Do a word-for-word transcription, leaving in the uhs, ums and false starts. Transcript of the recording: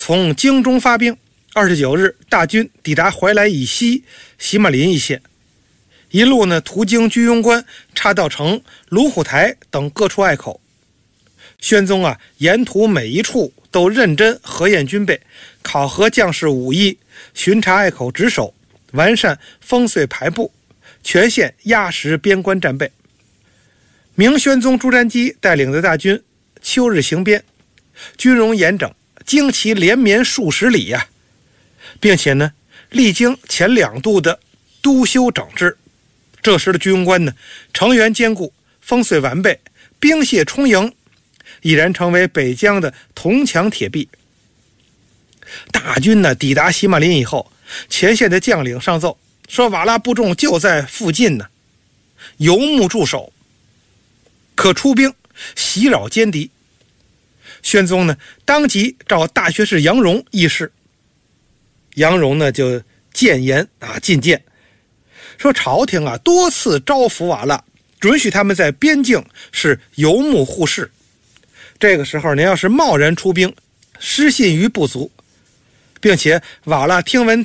从京中发兵。二十九日，大军抵达怀来以西喜马林一线，一路呢途经居庸关、岔道城、卢虎台等各处隘口。宣宗啊，沿途每一处都认真核验军备，考核将士武艺，巡查隘口值守，完善烽燧排布，全线压实边关战备。明宣宗朱瞻基带领的大军秋日行边，军容严整，旌旗连绵数十里呀、啊，并且呢历经前两度的督修整治。这时的居庸关呢，成员坚固，烽燧完备，兵械充盈，已然成为北疆的铜墙铁壁。大军呢抵达喜马林以后，前线的将领上奏说，瓦剌部众就在附近呢，游牧驻守，可出兵袭扰歼敌。宣宗呢当即召大学士杨荣议事，杨荣呢就谏言啊进谏，说朝廷啊多次招抚瓦剌，准许他们在边境是游牧护市。这个时候您要是贸然出兵，失信于部族，并且瓦剌听闻